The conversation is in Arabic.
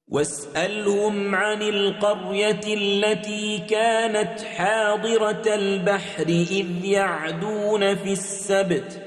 واسألهم عن القرية التي كانت حاضرة البحر إذ يعدون في السبت